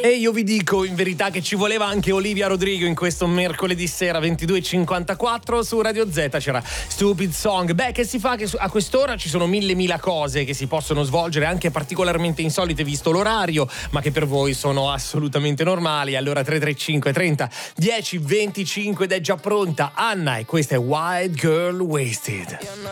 E io vi dico in verità che ci voleva anche Olivia Rodrigo in questo mercoledì sera 22:54 su Radio Z. C'era Stupid Song. Beh, che si fa che a quest'ora ci sono mille cose che si possono svolgere, anche particolarmente insolite visto l'orario, ma che per voi sono assolutamente normali. Allora 335 30 10 25 ed è già pronta Anna, e questa è White Girl Wasted.